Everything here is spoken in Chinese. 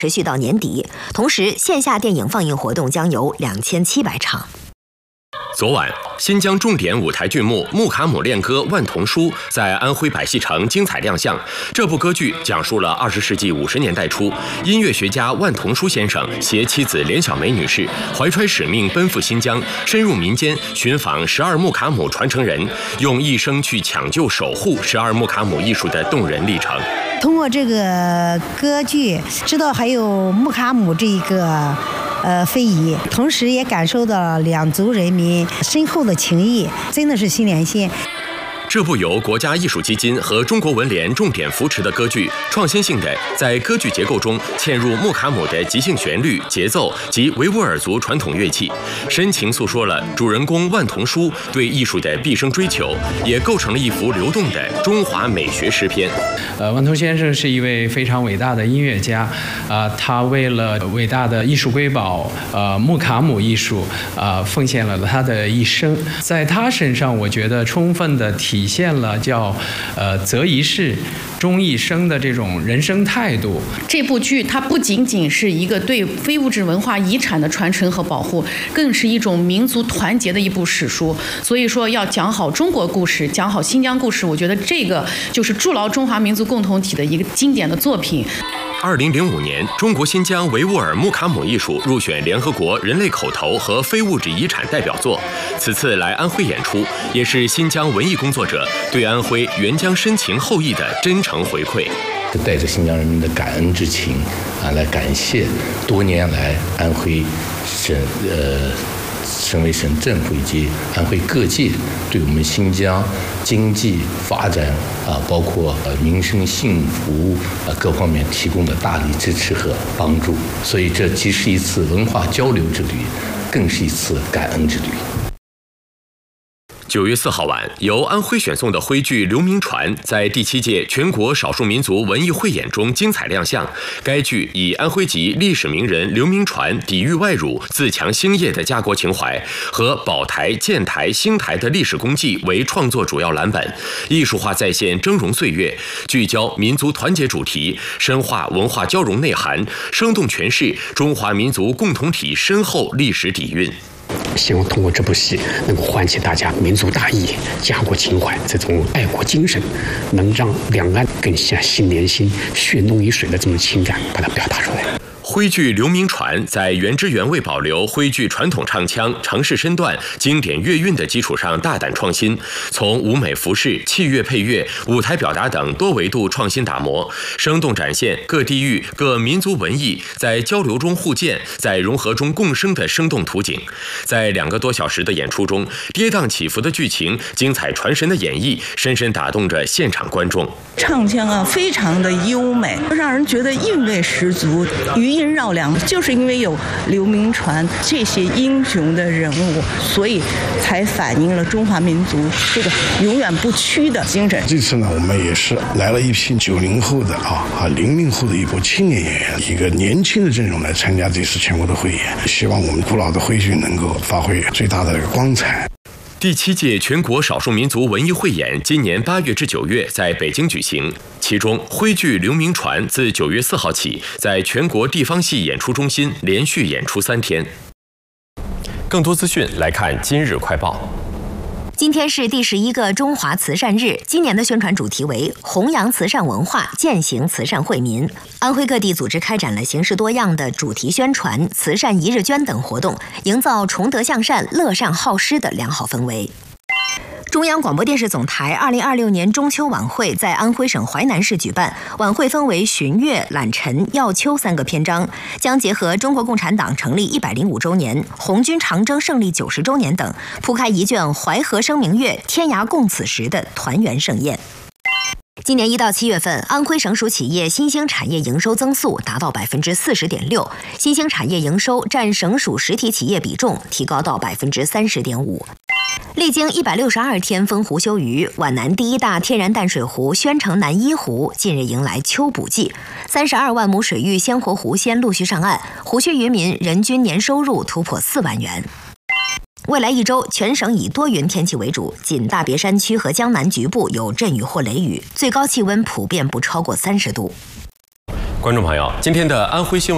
持续到年底。同时，线下电影放映活动将有2700场。 昨晚，新疆重点舞台剧目《穆卡姆恋歌·万童书》在安徽百戏城精彩亮相。这部歌剧讲述了20世纪50年代初，音乐学家万童书先生携妻子连小梅女士，怀揣使命奔赴新疆，深入民间寻访12穆卡姆传承人，用一生去抢救守护12穆卡姆艺术的动人历程。 通过这个歌剧，知道还有穆卡姆这一个非遗，同时也感受到了两族人民深厚的情谊，真的是心连心。 这部由国家艺术基金和中国文联重点扶持的歌剧，创新性的在歌剧结构中嵌入穆卡姆的即兴旋律、节奏及维吾尔族传统乐器，深情诉说了主人公万童书对艺术的毕生追求，也构成了一幅流动的中华美学诗篇。 万童先生是一位非常伟大的音乐家，他为了伟大的艺术瑰宝穆卡姆艺术奉献了他的一生。在他身上，我觉得充分的体现了叫择一事终一生的这种人生态度。 这部剧它不仅仅是一个对非物质文化遗产的传承和保护，更是一种民族团结的一部史书。所以说，要讲好中国故事，讲好新疆故事，我觉得这个就是筑牢中华民族共同体的一个经典的作品。 2005年，中国新疆维吾尔穆卡姆艺术入选联合国人类口头和非物质遗产代表作。此次来安徽演出，也是新疆文艺工作者对安徽援疆深情厚谊的真诚回馈。 带着新疆人民的感恩之情来感谢多年来安徽省委省政府以及安徽各界对我们新疆经济发展包括民生幸福各方面提供的大力支持和帮助。所以这既是一次文化交流之旅，更是一次感恩之旅。 9月4号晚，由安徽选送的徽剧《刘铭传》在第7届全国少数民族文艺汇演中精彩亮相。该剧以安徽籍历史名人刘铭传抵御外辱、自强兴业的家国情怀和保台、建台、兴台的历史功绩为创作主要蓝本，艺术化再现峥嵘岁月，聚焦民族团结主题，深化文化交融内涵，生动诠释中华民族共同体深厚历史底蕴。 希望通过这部戏能够唤起大家民族大义、家国情怀这种爱国精神，能让两岸更像心连心、血浓于水的这种情感把它表达出来。 徽剧《刘铭传》在原汁原味保留徽剧传统唱腔、城市身段、经典乐韵的基础上大胆创新，从舞美服饰、器乐配乐、舞台表达等多维度创新打磨，生动展现各地域、各民族文艺在交流中互鉴、在融合中共生的生动图景。在2个多小时的演出中，跌宕起伏的剧情、精彩传神的演绎，深深打动着现场观众。 唱腔非常的优美，让人觉得韵味十足，余音绕梁。就是因为有刘铭传这些英雄的人物，所以才反映了中华民族这个永远不屈的精神。 这次呢，我们也是来了一批90后的00后的一波青年演员，一个年轻的阵容来参加这次全国的汇演，希望我们古老的徽剧能够发挥最大的光彩。 第7届全国少数民族文艺汇演今年8月至9月在北京举行，其中徽剧《刘铭传》自9月4号起，在全国地方戏演出中心连续演出3天。更多资讯来看今日快报。 今天是第11个中华慈善日，今年的宣传主题为弘扬慈善文化，践行慈善惠民。安徽各地组织开展了形式多样的主题宣传、慈善一日捐等活动，营造崇德向善、乐善好施的良好氛围。中央广播电视总台2026年中秋晚会在安徽省淮南市举办，晚会分为巡阅、揽晨、耀秋3个篇章，将结合中国共产党成立105周年、红军长征胜利90周年等，铺开一卷淮河生明月，天涯共此时的团圆盛宴。今年1到7月份，安徽省属企业新兴产业营收增速达到40.6%，新兴产业营收占省属实体企业比重提高到30.5%。历经162天风湖休渔，皖南第1大天然淡水湖宣城南一湖近日迎来秋捕季，32万亩水域鲜活湖鲜陆续上岸，湖区渔民人均年收入突破4万元。未来1周，全省以多云天气为主，仅大别山区和江南局部有阵雨或雷雨，最高气温普遍不超过30度。 观众朋友，今天的安徽新闻